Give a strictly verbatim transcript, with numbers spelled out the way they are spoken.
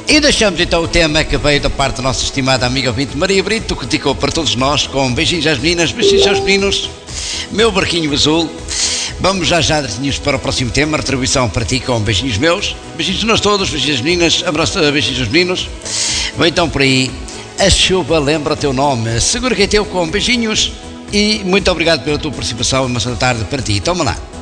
E deixamos então o tema que veio da parte da nossa estimada amiga ouvinte Maria Brito, que dedicou para todos nós, com beijinhos às meninas, beijinhos aos meninos, meu barquinho azul. Vamos já já direitinhos para o próximo tema, retribuição para ti com beijinhos meus, beijinhos nós todos, beijinhos às meninas, abraço, beijinhos aos meninos. Vou então por aí, a chuva lembra o teu nome, segura que é teu com beijinhos e muito obrigado pela tua participação e uma boa tarde para ti. Toma lá.